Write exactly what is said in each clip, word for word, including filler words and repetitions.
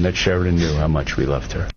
that Sheridan knew how much we loved her.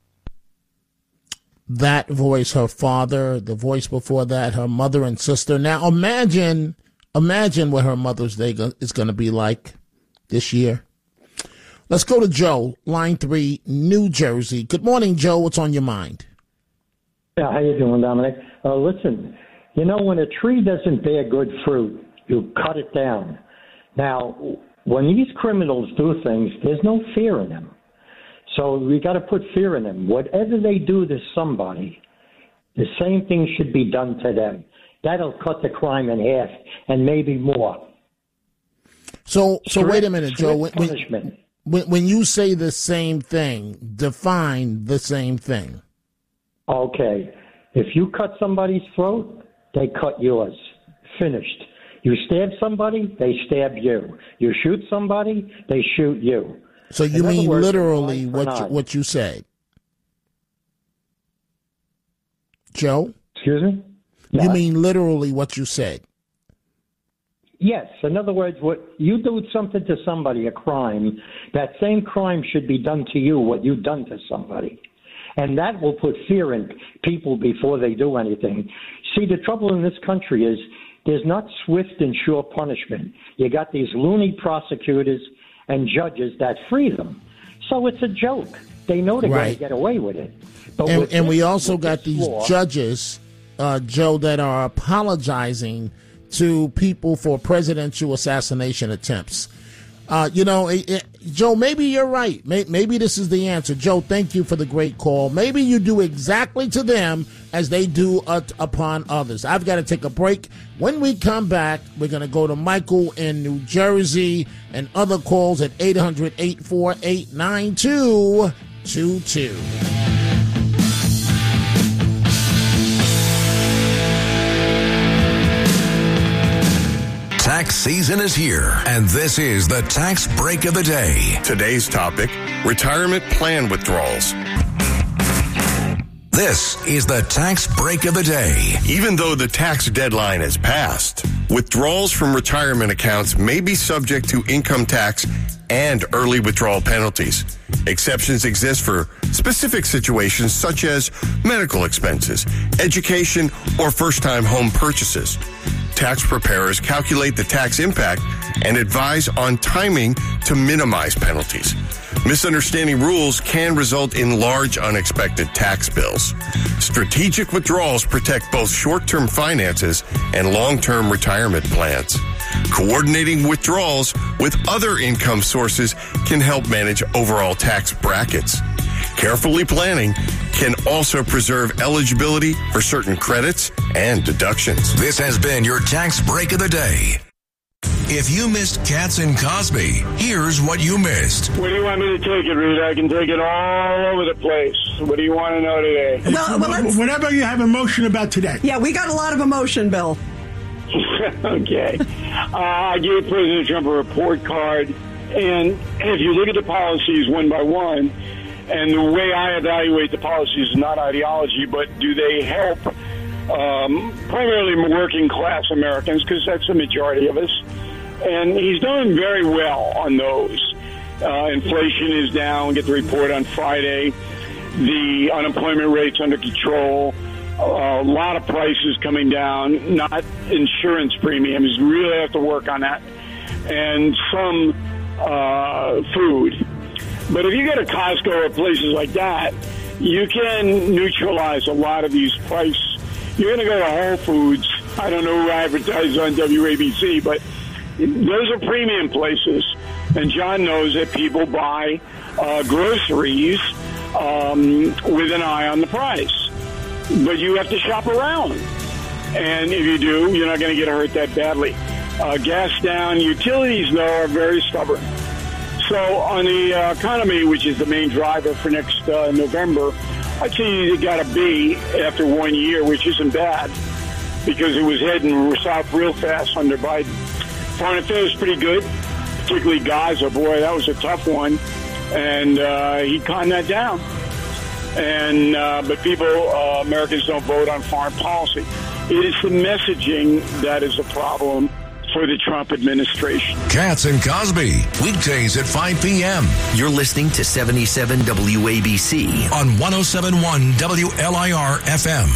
That voice, her father, the voice before that, her mother and sister. Now imagine, imagine what her Mother's Day go- is going to be like this year. Let's go to Joe, line three, New Jersey. Good morning, Joe. What's on your mind? Yeah, how you doing, Dominic? Uh, listen, you know, when a tree doesn't bear good fruit, you cut it down. Now, when these criminals do things, there's no fear in them. So we got to put fear in them. Whatever they do to somebody, the same thing should be done to them. That'll cut the crime in half and maybe more. So, so Strict, wait a minute, Joe. When, punishment. when, when you say the same thing, define the same thing. Okay. If you cut somebody's throat, they cut yours. Finished. You stab somebody, they stab you. You shoot somebody, they shoot you. So you In mean words, literally what you, not. what you said? Joe? Excuse me? You No. mean literally what you said? Yes. In other words, what you do something to somebody, a crime, that same crime should be done to you, what you've done to somebody. And that will put fear in people before they do anything. See, the trouble in this country is there's not swift and sure punishment. You got these loony prosecutors and judges that free them. So it's a joke. They know they're Right. going to get away with it. But And, with and we this- also with got this these law- judges, uh, Joe, that are apologizing to people for presidential assassination attempts. Uh, you know, it, it, Joe, maybe you're right. Maybe, maybe this is the answer. Joe, thank you for the great call. Maybe you do exactly to them as they do uh, upon others. I've got to take a break. When we come back, we're going to go to Michael in New Jersey and other calls at eight hundred, eight four eight, nine two two two. Tax season is here, and this is the Tax Break of the Day. Today's topic, retirement plan withdrawals. This is the Tax Break of the Day. Even though the tax deadline has passed, withdrawals from retirement accounts may be subject to income tax and early withdrawal penalties. Exceptions exist for specific situations such as medical expenses, education, or first-time home purchases. Tax preparers calculate the tax impact and advise on timing to minimize penalties. Misunderstanding rules can result in large unexpected tax bills. Strategic withdrawals protect both short-term finances and long-term retirement plans. Coordinating withdrawals with other income sources can help manage overall tax brackets. Carefully planning can also preserve eligibility for certain credits and deductions. This has been your Tax Break of the Day. If you missed Katz and Cosby, here's what you missed. Where do you want me to take it, Rita? I can take it all over the place. What do you want to know today? Well, well let's, whatever you have emotion about today. Yeah, we got a lot of emotion, Bill. Okay. Uh, I gave President Trump a report card, and if you look at the policies one by one, and the way I evaluate the policies is not ideology, but do they help um, primarily working class Americans, because that's the majority of us. And he's done very well on those. Uh, inflation is down. Get the report on Friday. The unemployment rate's under control. Uh, a lot of prices coming down, not insurance premiums. Really have to work on that. And some uh, food. But if you go to Costco or places like that, you can neutralize a lot of these price. You're going to go to Whole Foods. I don't know who advertises on W A B C, but those are premium places. And John knows that people buy uh, groceries um, with an eye on the price. But you have to shop around. And if you do, you're not going to get hurt that badly. Uh, gas down. Utilities, though, are very stubborn. So on the uh, economy, which is the main driver for next uh, November, I'd say you got a B after one year, which isn't bad, because it was heading south real fast under Biden. Foreign affairs is pretty good, particularly Gaza. Boy, that was a tough one, and uh, he conned that down. And uh, but people, uh, Americans don't vote on foreign policy. It is the messaging that is the problem. for the Trump administration. Katz and Cosby, weekdays at five p.m. You're listening to seventy-seven W A B C on one oh seven point one W L I R F M.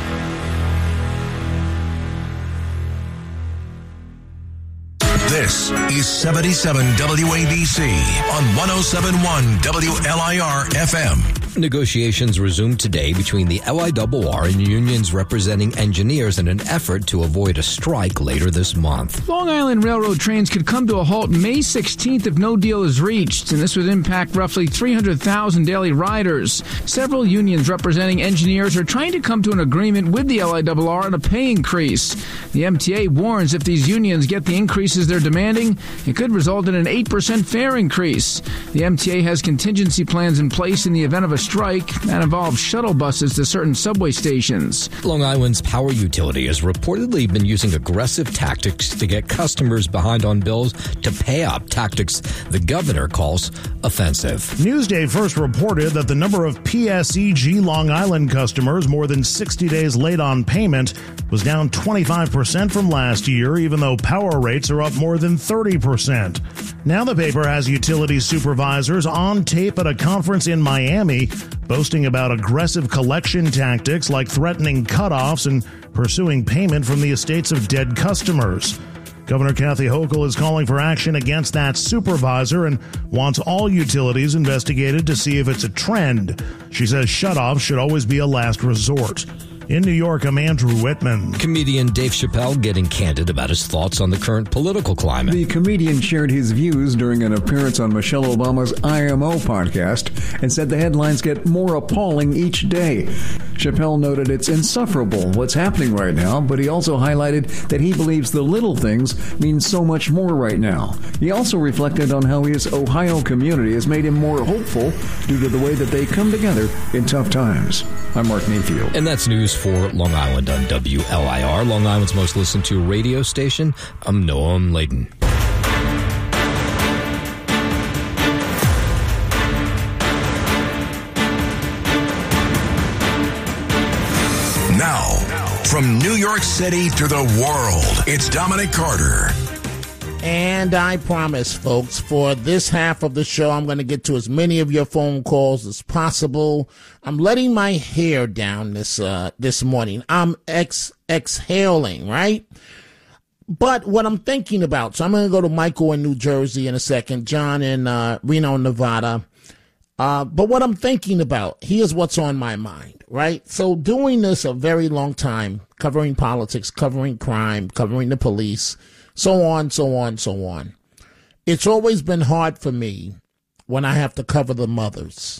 This is seventy-seven W A B C on one oh seven point one W L I R F M. Negotiations resumed today between the L I R R and unions representing engineers in an effort to avoid a strike later this month. Long Island Railroad trains could come to a halt May sixteenth if no deal is reached, and this would impact roughly three hundred thousand daily riders. Several unions representing engineers are trying to come to an agreement with the L I R R on a pay increase. The M T A warns if these unions get the increases they're demanding, it could result in an eight percent fare increase. The M T A has contingency plans in place in the event of a strike that involves shuttle buses to certain subway stations. Long Island's power utility has reportedly been using aggressive tactics to get customers behind on bills to pay up, tactics the governor calls offensive. Newsday first reported that the number of P S E G Long Island customers more than sixty days late on payment was down twenty-five percent from last year, even though power rates are up more than thirty percent. Now the paper has utility supervisors on tape at a conference in Miami boasting about aggressive collection tactics like threatening cutoffs and pursuing payment from the estates of dead customers. Governor Kathy Hochul is calling for action against that supervisor and wants all utilities investigated to see if it's a trend. She says shutoffs should always be a last resort. In New York, I'm Andrew Whitman. Comedian Dave Chappelle getting candid about his thoughts on the current political climate. The comedian shared his views during an appearance on Michelle Obama's I M O podcast and said the headlines get more appalling each day. Chappelle noted it's insufferable what's happening right now, but he also highlighted that he believes the little things mean so much more right now. He also reflected on how his Ohio community has made him more hopeful due to the way that they come together in tough times. I'm Mark Mayfield. And that's news for Long Island on W L I R, Long Island's most listened to radio station. I'm Noam Layden. Now, from New York City to the world, it's Dominic Carter. And I promise, folks, for this half of the show, I'm going to get to as many of your phone calls as possible. I'm letting my hair down this uh, this morning. I'm ex exhaling, right? But what I'm thinking about, so I'm going to go to Michael in New Jersey in a second, John in uh, Reno, Nevada. Uh, but what I'm thinking about, here's what's on my mind, right? So doing this a very long time, covering politics, covering crime, covering the police, so on, so on, so on. It's always been hard for me when I have to cover the mothers.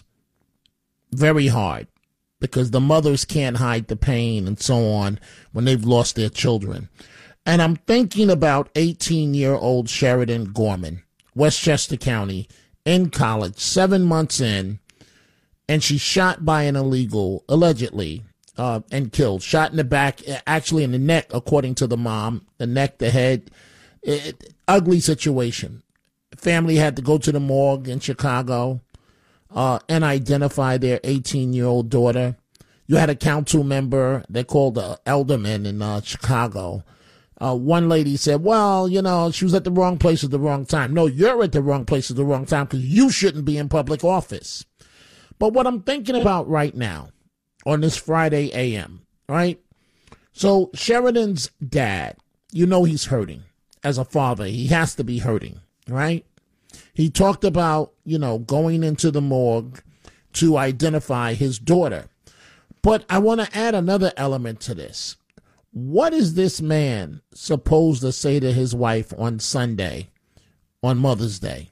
Very hard, because the mothers can't hide the pain and so on when they've lost their children. And I'm thinking about eighteen-year-old Sheridan Gorman, Westchester County, in college, seven months in, and she's shot by an illegal, allegedly, uh, and killed. Shot in the back, actually in the neck, according to the mom, the neck, the head. It, ugly situation. Family had to go to the morgue in Chicago uh, and identify their eighteen-year-old daughter. You had a council member, they called the alderman in uh, Chicago. Uh, one lady said, well, you know, she was at the wrong place at the wrong time. No, you're at the wrong place at the wrong time because you shouldn't be in public office. But what I'm thinking about right now on this Friday A M, right? So Sheridan's dad, you know he's hurting. As a father, he has to be hurting, right? He talked about, you know, going into the morgue to identify his daughter. But I want to add another element to this. What is this man supposed to say to his wife on Sunday, on Mother's Day?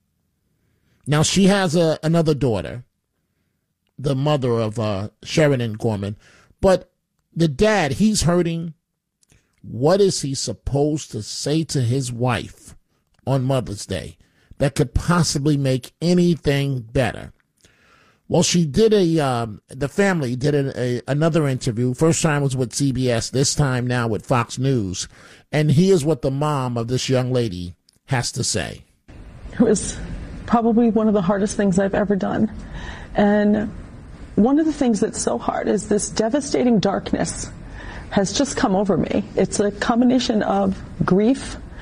Now, she has a, another daughter, the mother of uh, Sheridan Gorman. But the dad, he's hurting. What is he supposed to say to his wife on Mother's Day that could possibly make anything better? Well, she did a, um, the family did a, a, another interview. First time was with C B S, this time now with Fox News. And here's what the mom of this young lady has to say. It was probably one of the hardest things I've ever done. And one of the things that's so hard is this devastating darkness has just come over me. It's a combination of grief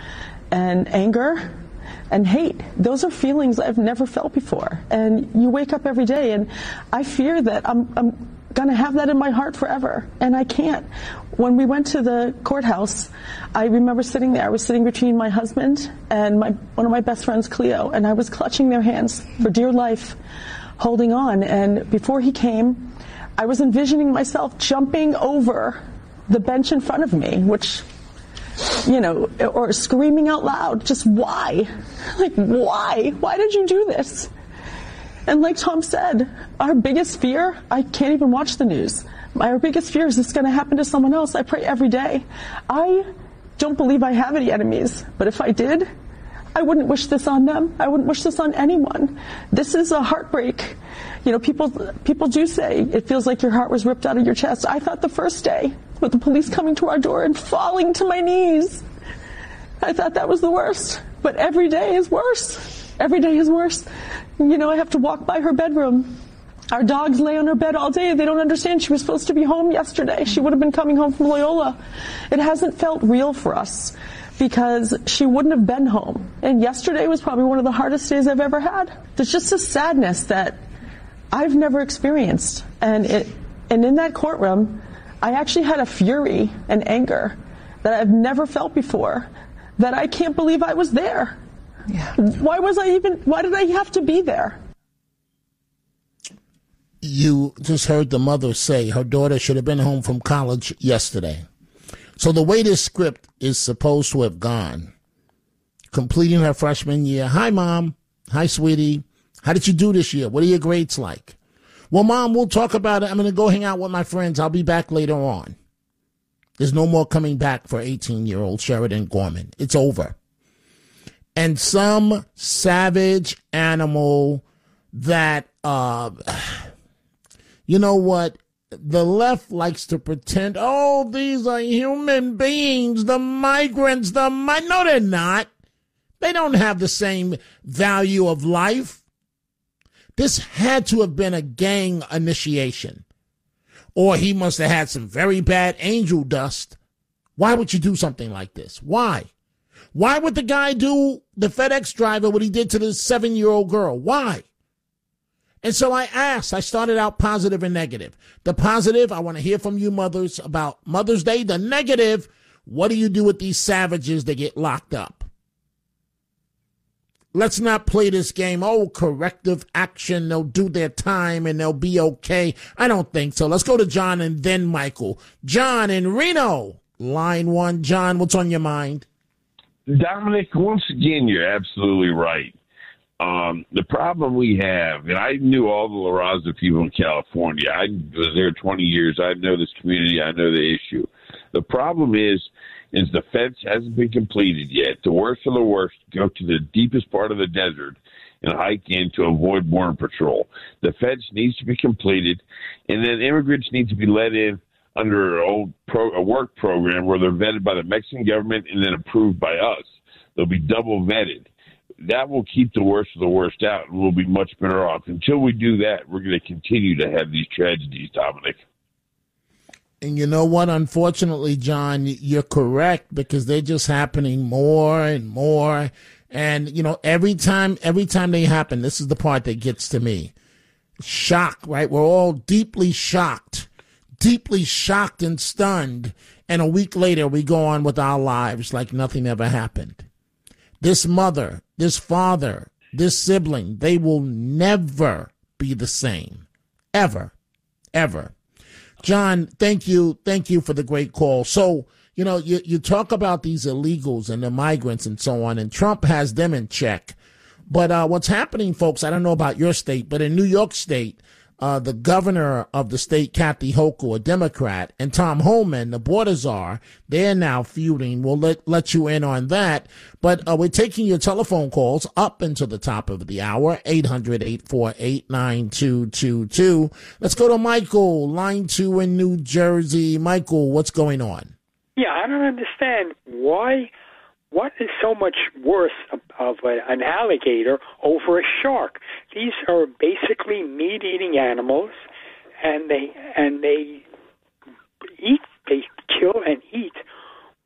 and anger and hate. Those are feelings I've never felt before. And you wake up every day, and I fear that I'm, I'm going to have that in my heart forever, and I can't. When we went to the courthouse, I remember sitting there. I was sitting between my husband and my one of my best friends, Cleo, and I was clutching their hands for dear life, holding on. And before he came, I was envisioning myself jumping over the bench in front of me, which, you know, or screaming out loud, just why? Like, why? Why did you do this? And like Tom said, our biggest fear, I can't even watch the news. Our biggest fear is this going to happen to someone else. I pray every day. I don't believe I have any enemies, but if I did, I wouldn't wish this on them. I wouldn't wish this on anyone. This is a heartbreak. You know, people people do say it feels like your heart was ripped out of your chest. I thought the first day with the police coming to our door and falling to my knees, I thought that was the worst. But every day is worse. Every day is worse. You know, I have to walk by her bedroom. Our dogs lay on her bed all day. They don't understand. She was supposed to be home yesterday. She would have been coming home from Loyola. It hasn't felt real for us because she wouldn't have been home. And yesterday was probably one of the hardest days I've ever had. There's just a sadness that I've never experienced. And it, and in that courtroom, I actually had a fury and anger that I've never felt before, that I can't believe I was there. Yeah. Why was I even, why did I have to be there? You just heard the mother say her daughter should have been home from college yesterday. So the way this script is supposed to have gone, completing her freshman year. Hi, Mom. Hi, sweetie. How did you do this year? What are your grades like? Well, Mom, we'll talk about it. I'm going to go hang out with my friends. I'll be back later on. There's no more coming back for eighteen-year-old Sheridan Gorman. It's over. And some savage animal that, uh, you know what? The left likes to pretend, oh, these are human beings, the migrants, the mi-. No, they're not. They don't have the same value of life. This had to have been a gang initiation. Or he must have had some very bad angel dust. Why would you do something like this? Why? Why would the guy do, the FedEx driver, what he did to the seven-year-old girl? Why? And so I asked, I started out positive and negative. The positive, I want to hear from you mothers about Mother's Day. The negative, what do you do with these savages that get locked up? Let's not play this game. Oh, corrective action. They'll do their time and they'll be okay. I don't think so. Let's go to John and then Michael. John in Reno, line one. John, what's on your mind? Dominic, once again, you're absolutely right. Um, the problem we have, and I knew all the La Raza people in California. I was there twenty years. I know this community. I know the issue. The problem is, is the fence hasn't been completed yet. The worst of the worst, go to the deepest part of the desert and hike in to avoid border patrol. The fence needs to be completed, and then immigrants need to be let in under an old pro, a work program where they're vetted by the Mexican government and then approved by us. They'll be double vetted. That will keep the worst of the worst out, and we'll be much better off. Until we do that, we're going to continue to have these tragedies, Dominic. And you know what? Unfortunately, John, you're correct, because they're just happening more and more. And, you know, every time, every time they happen, this is the part that gets to me. Shock, right? We're all deeply shocked, deeply shocked and stunned. And a week later, we go on with our lives like nothing ever happened. This mother, this father, this sibling, they will never be the same. Ever. Ever. John, thank you. Thank you for the great call. So, you know, you, you talk about these illegals and the migrants and so on, and Trump has them in check. But uh, what's happening, folks, I don't know about your state, but in New York State, uh, the governor of the state, Kathy Hochul, a Democrat, and Tom Homan, the border czar, they're now feuding. We'll let, let you in on that. But uh, we're taking your telephone calls up until the top of the hour, eight hundred, eight four eight, nine two two two. Let's go to Michael, line two in New Jersey. Michael, what's going on? Yeah, I don't understand why. What is so much worse of, of a, an alligator over a shark? These are basically meat-eating animals, and they and they eat, they kill and eat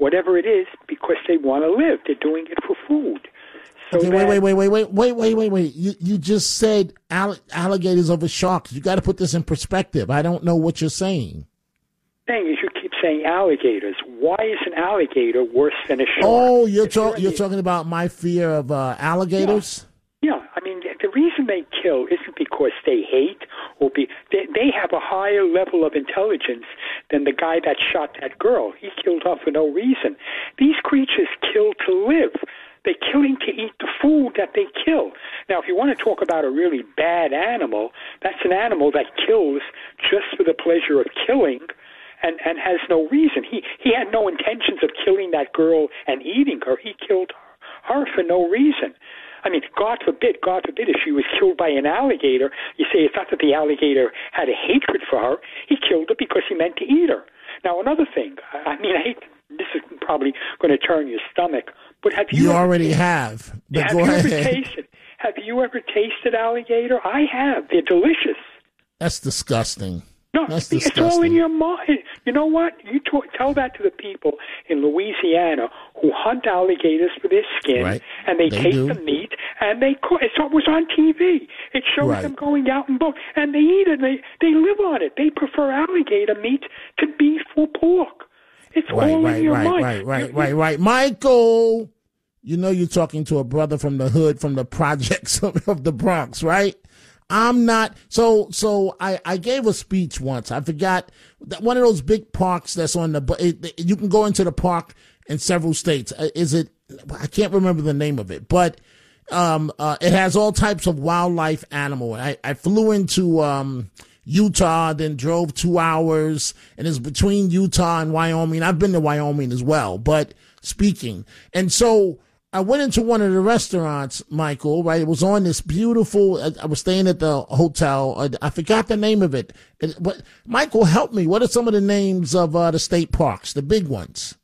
whatever it is, because they want to live. They're doing it for food. So okay, that, wait, wait, wait, wait, wait, wait, wait, wait. You you just said all- alligators over sharks. You got to put this in perspective. I don't know what you're saying. Thing is, you keep saying alligators. Why is an alligator worse than a shark? Oh, you're talking you're talking about my fear of uh, alligators. Yeah. yeah, I mean, the reason they kill isn't because they hate or be they, they have a higher level of intelligence than the guy that shot that girl. He killed her for no reason. These creatures kill to live. They're killing to eat the food that they kill. Now, if you want to talk about a really bad animal, that's an animal that kills just for the pleasure of killing. And, and has no reason. He he had no intentions of killing that girl and eating her. He killed her for no reason. I mean, God forbid, God forbid, if she was killed by an alligator, you say it's not that the alligator had a hatred for her. He killed her because he meant to eat her. Now, another thing, I mean, I hate, this is probably going to turn your stomach, but have you... You ever, already have. But have go you ahead. ever tasted, have you ever tasted alligator? I have. They're delicious. That's disgusting. No, That's it's disgusting. all in your mind. You know what? You talk, tell that to the people in Louisiana who hunt alligators for their skin, Right. and they, They take do. the meat, and they cook. It was on T V. It shows Right. them going out and boat, and they eat it. They they live on it. They prefer alligator meat to beef or pork. It's Right, all right, in your right, mind. right, right, You- right, right. Michael, you know you're talking to a brother from the hood, from the projects of, of the Bronx, right? I'm not. So, so I, I gave a speech once. I forgot that one of those big parks that's on the, bu- it, it- you can go into the park in several states. Uh, Is it, I can't remember the name of it, but, um, uh, it has all types of wildlife animal. I, I flew into, um, Utah, then drove two hours, and it's between Utah and Wyoming. I've been to Wyoming as well, but speaking. And so I went into one of the restaurants, Michael, right? It was on this beautiful, I, I was staying at the hotel. I, I forgot the name of it. it. But Michael, help me. What are some of the names of uh, the state parks, the big ones?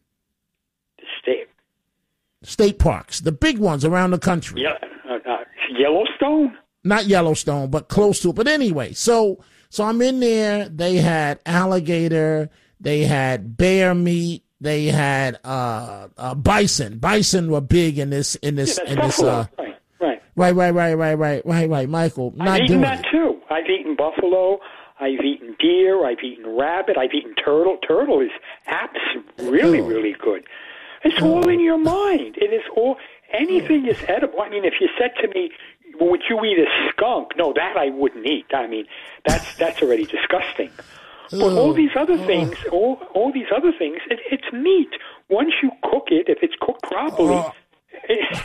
State. State parks, the big ones around the country. Yeah, uh, uh, Yellowstone. Not Yellowstone, but close to it. But anyway, so so I'm in there. They had alligator. They had bear meat. They had uh, uh, bison. Bison were big in this in this Yeah, in that's this. buffalo. Uh, right, right. right, right, right, right, right, right, right. Michael, not I've eaten doing that it. too. I've eaten buffalo. I've eaten deer. I've eaten rabbit. I've eaten turtle. Turtle is abs really, really good. It's all in your mind. It is all. Anything is edible. I mean, if you said to me, "Would you eat a skunk?" No, that I wouldn't eat. I mean, that's that's already disgusting. But all these other things, all all these other things, it, it's meat. Once you cook it, if it's cooked properly, it,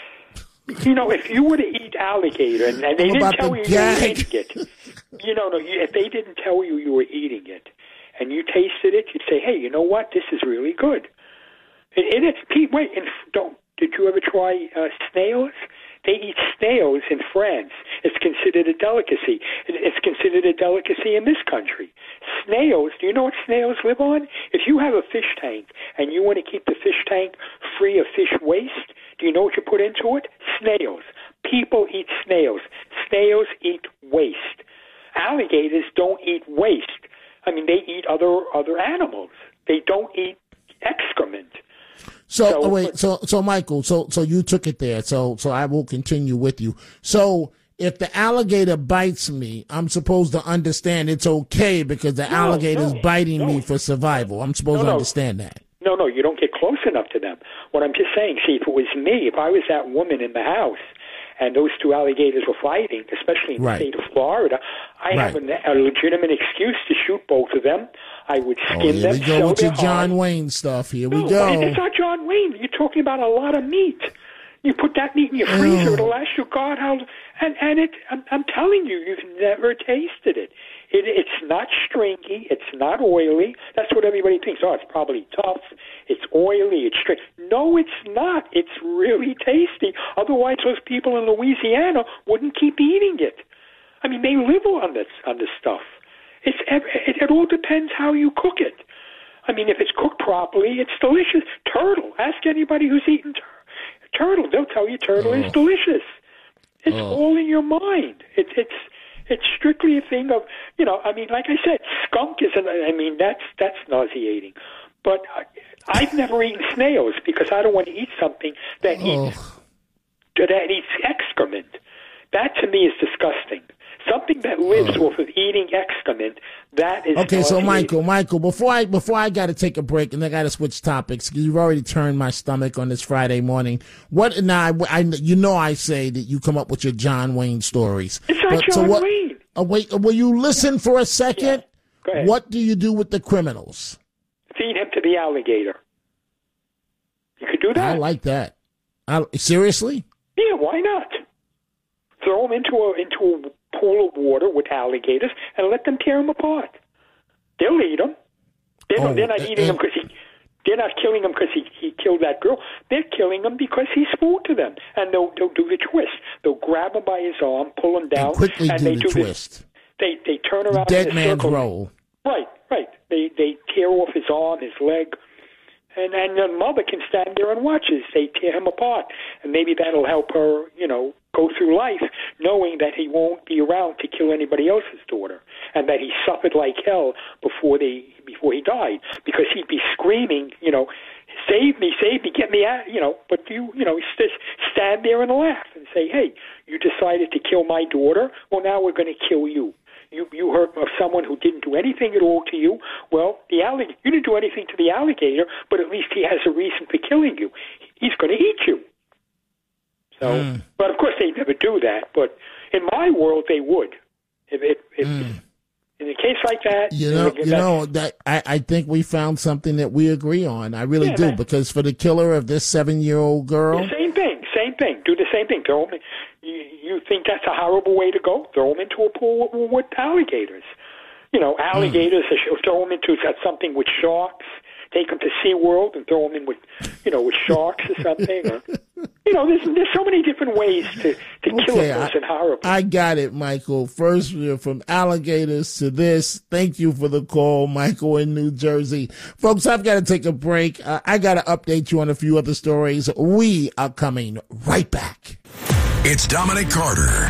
you know, if you were to eat alligator and, and they I'm didn't about tell to you you were gag. eating it, you know, no, you, if they didn't tell you you were eating it, and you tasted it, you'd say, "Hey, you know what? This is really good." It, it is. Pete, wait, and don't. Did you ever try uh, snails? They eat snails in France. It's considered a delicacy. It's considered a delicacy in this country. Snails, do you know what snails live on? If you have a fish tank and you want to keep the fish tank free of fish waste, do you know what you put into it? Snails. People eat snails. Snails eat waste. Alligators don't eat waste. I mean, they eat other other animals. They don't eat excrement. So, So- oh, wait, so so Michael, so so you took it there. So so I will continue with you. So if the alligator bites me, I'm supposed to understand it's okay because the No, alligator's no, biting no. me for survival. I'm supposed No, to no. understand that. No, no, you don't get close enough to them. What I'm just saying, see, if it was me, if I was that woman in the house and those two alligators were fighting, especially in Right. the state of Florida, I have a, a legitimate excuse to shoot both of them. I would Oh, skin here them, we go sell with their your John hide. Wayne stuff. Here we No, go. it's not John Wayne. You're talking about a lot of meat. You put that meat in your freezer, it'll last you God how, and and it. I'm, I'm telling you, you've never tasted it. It it's not stringy. It's not oily. That's what everybody thinks. Oh, it's probably tough. It's oily. It's stringy. No, it's not. It's really tasty. Otherwise, those people in Louisiana wouldn't keep eating it. I mean, they live on this on this stuff. It's it, it all depends how you cook it. I mean, if it's cooked properly, it's delicious. Turtle. Ask anybody who's eaten tur- turtle. They'll tell you turtle is delicious. It's Oh. all in your mind. It's it's it's strictly a thing of, you know. I mean, like I said, skunk is. An, I mean, that's that's nauseating. But I've never eaten snails because I don't want to eat something that oh. eats that eats excrement. That to me is disgusting. Something that lives oh. off of eating excrement, that is okay. So, Michael, eating. Michael, before I before I got to take a break and I got to switch topics because you've already turned my stomach on this Friday morning. What now? I, I you know I say that you come up with your John Wayne stories. It's not but, John so what, Wayne. Uh, wait, will you listen for a second? Yeah. Go ahead. What do you do with the criminals? Feed him to the alligator. You could do that. I like that. I, seriously? Yeah, why not? Throw him into a into a pool of water with alligators and let them tear him apart. They'll eat him. They're, Oh, not, they're not and- eating him because he. They're not killing him because he, he killed that girl. They're killing him because he's food to them, and they'll they'll do the twist. They'll grab him by his arm, pull him down, And quickly and do they the do twist. This, they they turn around Dead in a man's circle. roll. Right, right. They they tear off his arm, his leg, and and the mother can stand there and watch as they tear him apart, and maybe that'll help her, you know, go through life knowing that he won't be around to kill anybody else's daughter, and that he suffered like hell before they before he died, because he'd be screaming, you know, save me, save me, get me out, you know. But you, you know, just stand there and laugh and say, hey, you decided to kill my daughter. Well, now we're going to kill you. You you hurt someone who didn't do anything at all to you. Well, the alligator, you didn't do anything to the alligator, but at least he has a reason for killing you. He's going to eat you. So, Mm. but of course they never do that. But in my world, they would. If, if, if Mm. in a case like that, You know, you know that I, I think we found something that we agree on. I really Yeah, do, man. because for the killer of this seven-year-old girl, the same thing, same thing. Do the same thing. Throw 'em in. You, you think that's a horrible way to go? Throw them into a pool with, with alligators. You know, alligators. Mm. Throw them into something with sharks. Take them to SeaWorld and throw them in with, you know, with sharks or something. Or, you know, there's there's so many different ways to, to kill Okay, a person I, horribly. I got it, Michael. First, we're from alligators to this. Thank you for the call, Michael in New Jersey. Folks, I've got to take a break. Uh, I got to update you on a few other stories. We are coming right back. It's Dominic Carter.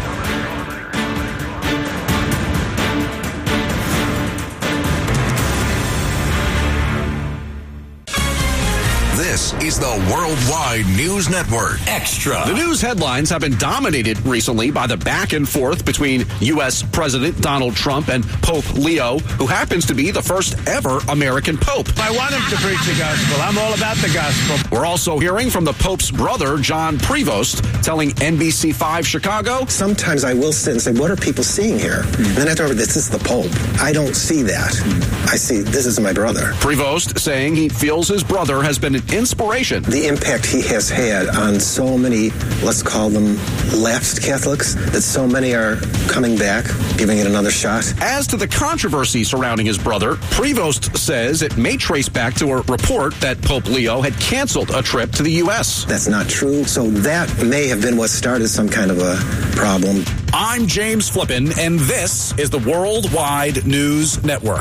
This is the Worldwide News Network. Extra. The news headlines have been dominated recently by the back and forth between U S President Donald Trump and Pope Leo, who happens to be the first ever American Pope. I want him to preach the gospel. I'm all about the gospel. We're also hearing from the Pope's brother, John Prevost, telling N B C five Chicago. Sometimes I will sit and say, what are people seeing here? Mm. And then after, this is the Pope. I don't see that. Mm. I see, this is my brother. Prevost saying he feels his brother has been an inspiration. The impact he has had on so many, let's call them lapsed Catholics, that so many are coming back, giving it another shot. As to the controversy surrounding his brother, Prevost says it may trace back to a report that Pope Leo had canceled a trip to the U S. That's not true. So that may have been what started some kind of a problem. I'm James Flippin, and this is the Worldwide News Network.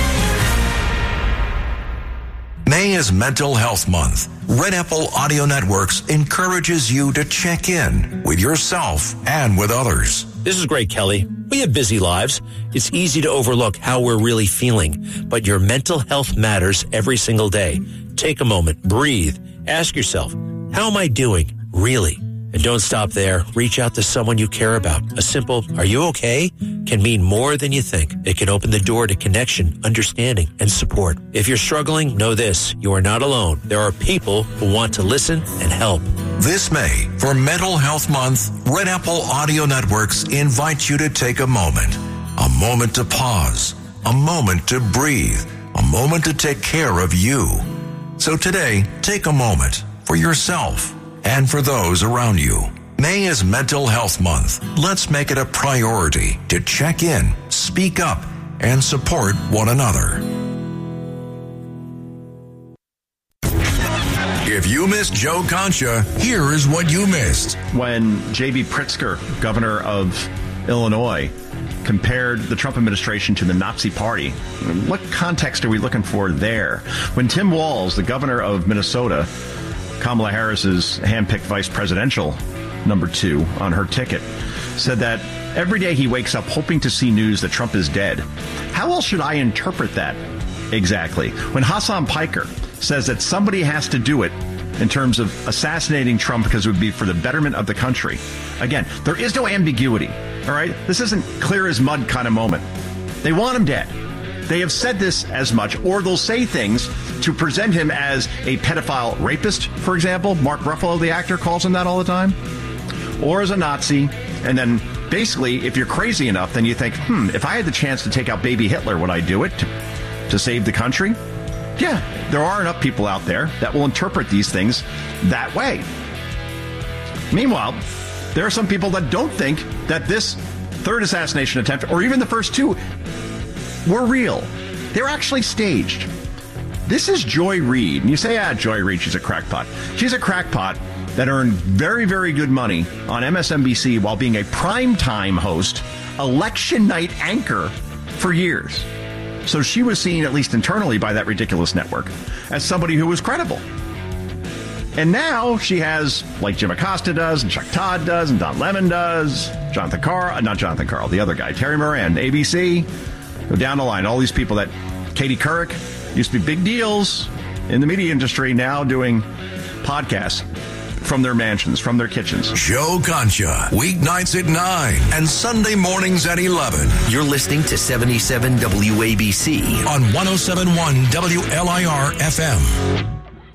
May is Mental Health Month. Red Apple Audio Networks encourages you to check in with yourself and with others. This is Greg Kelly. We have busy lives. It's easy to overlook how we're really feeling, but your mental health matters every single day. Take a moment, breathe, ask yourself, how am I doing, really? And don't stop there. Reach out to someone you care about. A simple, are you okay? Can mean more than you think. It can open the door to connection, understanding, and support. If you're struggling, know this. You are not alone. There are people who want to listen and help. This May, for Mental Health Month, Red Apple Audio Networks invite you to take a moment. A moment to pause. A moment to breathe. A moment to take care of you. So today, take a moment for yourself and for those around you. May is Mental Health Month. Let's make it a priority to check in, speak up, and support one another. If you missed Joe Concha, here is what you missed. When J B Pritzker, governor of Illinois, compared the Trump administration to the Nazi Party, what context are we looking for there? When Tim Walz, the governor of Minnesota, Kamala Harris's handpicked vice presidential number two on her ticket, said that every day he wakes up hoping to see news that Trump is dead. How else should I interpret that exactly? When Hassan Piker, says that somebody has to do it in terms of assassinating Trump because it would be for the betterment of the country. Again, there is no ambiguity, all right? This isn't clear as mud kind of moment. They want him dead. They have said this as much, or they'll say things to present him as a pedophile rapist, for example. Mark Ruffalo, the actor, calls him that all the time. Or as a Nazi. And then basically, if you're crazy enough, then you think, hmm, if I had the chance to take out baby Hitler, would I do it to, to save the country? Yeah, there are enough people out there that will interpret these things that way. Meanwhile, there are some people that don't think that this third assassination attempt, or even the first two, were real. They're actually staged. This is Joy Reid. And you say, ah, Joy Reid, she's a crackpot. She's a crackpot that earned very, very good money on M S N B C while being a primetime host, election night anchor for years. So she was seen, at least internally, by that ridiculous network as somebody who was credible. And now she has, like Jim Acosta does, and Chuck Todd does, and Don Lemon does, Jonathan Carl, not Jonathan Carl, the other guy, Terry Moran, A B C, go down the line, all these people that, Katie Couric, used to be big deals in the media industry, now doing podcasts from their mansions, from their kitchens. Joe Concha, weeknights at nine and Sunday mornings at eleven. You're listening to seventy-seven W A B C on one oh seven point one W L I R F M.